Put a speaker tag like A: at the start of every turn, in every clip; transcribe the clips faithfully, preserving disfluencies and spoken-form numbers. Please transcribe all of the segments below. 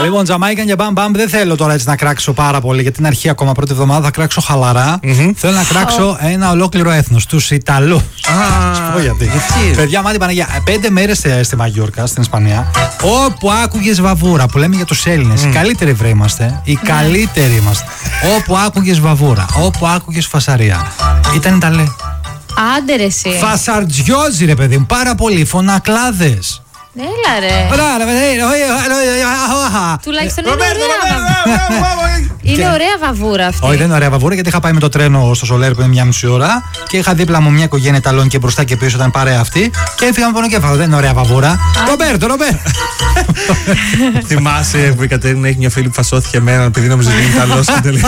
A: Λοιπόν, Τζαμάικαν και μπαμ μπαμ. Δεν θέλω τώρα έτσι να κράξω πάρα πολύ για την αρχή ακόμα πρώτη εβδομάδα. Θα κράξω χαλαρά. Mm-hmm. Θέλω να κράξω oh. ένα ολόκληρο έθνος, τους Ιταλούς. Ah, σου πω γιατί. Παιδιά, μάτι Παναγία, πέντε μέρες στη Μαγιόρκα, στην Ισπανία, όπου άκουγες βαβούρα, που λέμε για τους Έλληνες. Mm. Οι καλύτεροι βρε είμαστε. Οι mm. καλύτεροι είμαστε. Όπου άκουγες βαβούρα, όπου άκουγες φασαρία. Ήταν Ιταλέ.
B: Άντε ρε εσύ.
A: Φασαρτζιόζι ρε παιδί μου, πάρα πολύ. Φωνακλάδες.
B: Έλα ρε. Τουλάχιστον είναι ωραία. Είναι ωραία βαβούρα αυτή.
A: Όχι, δεν είναι ωραία βαβούρα, γιατί είχα πάει με το τρένο στο Σολέρ που είναι μια μισή ώρα και είχα δίπλα μου μια οικογένεια Ιταλών και μπροστά και πίσω ήταν παρέα αυτή και έφυγα με πονοκέφαλο. Δεν είναι ωραία βαβούρα. Ρομπέρτο, Ρομπέρτο.
C: Θυμάσαι που η Κατερίνα έχει μια φίλη που φασώθηκε εμένα επειδή νόμιζε ότι είναι Ιταλός και τελικά.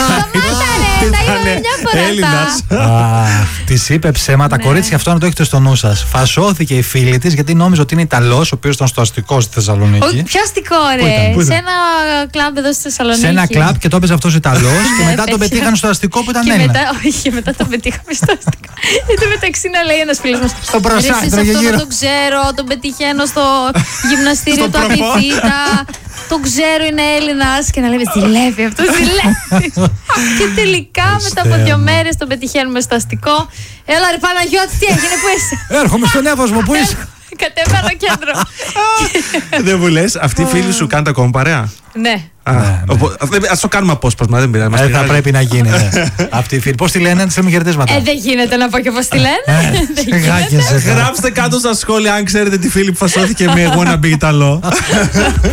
B: Έλληνας.
A: Της είπε ψέματα, κορίτσια, αυτό να το έχετε στο νου σας. Φασώθηκε η φίλη της γιατί νόμιζε ότι είναι Ιταλός, ο οποίος ήταν στο αστικό στη Θεσσαλονίκη.
B: Ποιο αστικό, ρε. Σε ένα κλαμπ εδώ στη Θεσσαλονίκη.
A: Σε ένα κλαμπ και το έπαιζε αυτός Ιταλός και μετά τον πετύχαν στο αστικό που ήταν Έλληνα.
B: Όχι, μετά τον πετύχαμε στο αστικό. Εν τω μεταξύ να λέει ένας φίλος μας.
A: Στο προσάχτρο και γύρω.
B: Τον ξέρω, τον πετυχαίνω στο γυμναστήριο του Αμυθίτα. Τον ξέρω, είναι Έλληνας. Και να λέμε ζηλεύει αυτό, ζηλεύει. Και τελικά μετά από δύο μέρες τον πετυχαίνουμε στο αστικό. Έλα ρε Παναγιώτη, τι έγινε, πού είσαι?
A: Έρχομαι στον Εύωσμο, πού είσαι?
B: Κατέβαινα κέντρο.
C: Δεν μου λες, αυτοί οι φίλοι σου κάνουν ακόμα παρέα?
B: Ναι.
C: Ας το κάνουμε απόσπασμα, δεν πειράζει.
A: Θα πρέπει να γίνει. Αυτή η φίλη. Πώς τη λένε, της λέμε χαιρετίσματα.
B: Ε, δεν γίνεται να πω και πώς τη λένε.
C: Γράψτε κάτω στα σχόλια αν ξέρετε τη φίλη που φασώθηκε με εγώ να μπει Ιταλό.